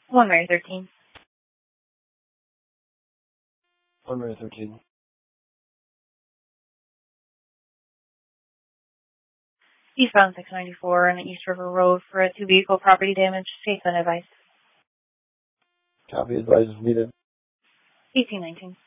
1 Mary 13. 1 Mary 13. Eastbound 694 on East River Road for a 2-vehicle property damage. Safe and advice. Copy, advice is needed. 1819.